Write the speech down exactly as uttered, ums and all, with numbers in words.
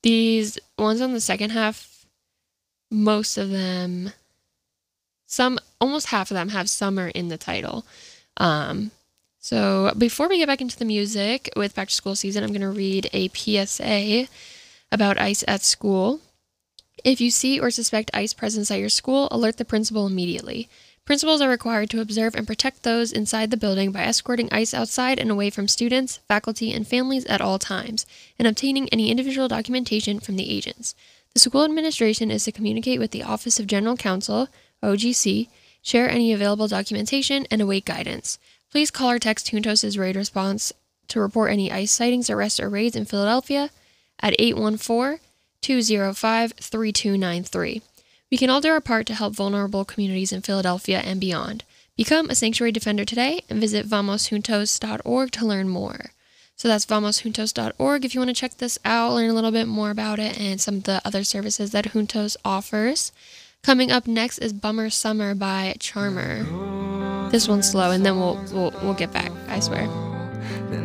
These ones on the second half, most of them, some, almost half of them have summer in the title. Um, so before we get back into the music with back to school season, I'm going to read a P S A about ICE at school. If you see or suspect ICE presence at your school, alert the principal immediately. Principals are required to observe and protect those inside the building by escorting ICE outside and away from students, faculty, and families at all times, and obtaining any individual documentation from the agents. The school administration is to communicate with the Office of General Counsel, O G C, share any available documentation, and await guidance. Please call or text Juntos' raid response to report any ICE sightings, arrests, or raids in Philadelphia at eight one four, two oh five, three two nine three. We can all do our part to help vulnerable communities in Philadelphia and beyond. Become a sanctuary defender today and visit vamos juntos dot org to learn more. So that's vamos juntos dot org if you want to check this out, learn a little bit more about it and some of the other services that Juntos offers. Coming up next is Bummer Summer by Charmer. This one's slow and then we'll we'll, we'll get back, I swear.